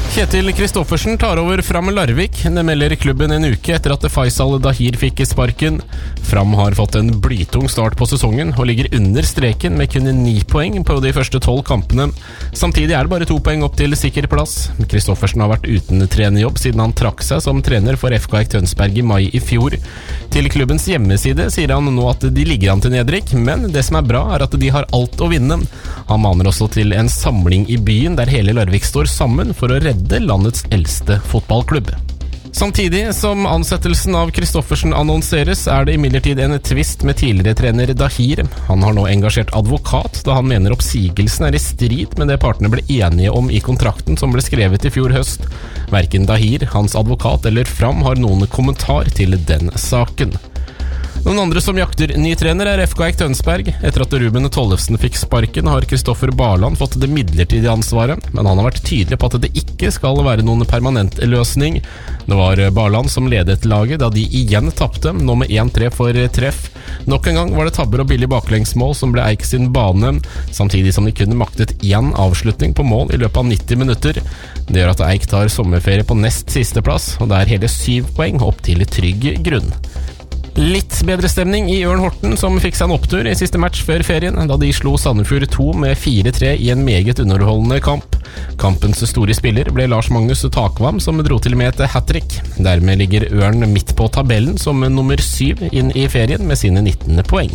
Kjetil Kristoffersen tar over Fram Larvik. Det melder klubben en uke etter at Faisal Dahir fikk sparken. Fram har fått en blytung start på sesongen og ligger under streken med kun 9 poeng på de første 12 kampene. Samtidig er det bare 2 poeng opp til sikker plass. Kristoffersen har vært uten trenerjobb siden han trakk seg som trener for FK Eik Tønsberg i mai i fjor. Til klubbens hjemmeside sier han nå at de ligger an til nedrykk, men det som er bra er at de har alt å vinne. Han maner også til en samling i byen der hele Larvik står sammen for å redde landets eldste fotballklubb. Samtidig som ansettelsen av Kristoffersen annonseres, er det imidlertid en tvist med tidligere trener Dahir. Han har nå engasjert advokat, da han mener oppsigelsen er i strid med det partene ble enige om i kontrakten som ble skrevet i fjor høst. Hverken Dahir, hans advokat eller Fram har noen kommentar til den saken. Noen andre som jakter ny trener er FK Eik Tønsberg. Etter at Ruben Tollefsen fikk sparken, har Kristoffer Barland fått det midlertidige ansvaret, men han har vært tydelig på at det ikke skal være noen permanent løsning. Det var Barland som ledet laget da de igjen tappte, nå med 1-3 for treff. Nok en gang var det tabber og billig baklengsmål som ble Eik sin bane, samtidig som de kunne maktet 1 avslutning på mål i løpet av 90 minutter. Det gjør at Eik tar sommerferie på nest siste plass, og det er hele 7 poeng opp til trygg grunn. Litt bedre stemning i Ørn Horten, som fikk seg en opptur i siste match før ferien, da de slo Sandefjord 2 med 4-3 i en meget underholdende kamp. Kampens store spiller ble Lars Magnus Takvam, som dro til med et hat-trick. Dermed ligger Ørn midt på tabellen som nummer 7 inn i ferien med sine 19 poeng.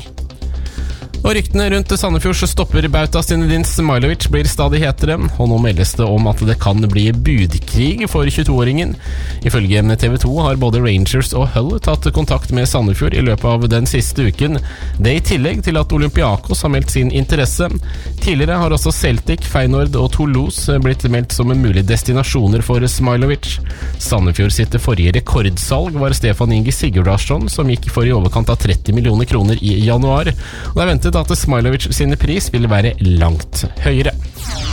Og ryktene rundt Sandefjords stopper Bauta Zinedine Smailovic blir stadig hetere, og nå meldes det om at det kan bli budkrig for 22-åringen. Ifølge TV 2 har både Rangers og Hull tatt kontakt med Sandefjord i løpet av den siste uken. Det i tillegg til at Olympiakos har meldt sin interesse. Tidligere har også Celtic, Feyenoord og Toulouse blitt meldt som mulige destinasjoner for Smailovic. Sandefjord sitt forrige rekordsalg var Stefan Inge Sigurdarsson, som gikk for i overkant av 30 millioner kroner i januar. Og det er ventet at Smailovic sine pris vil være langt høyere.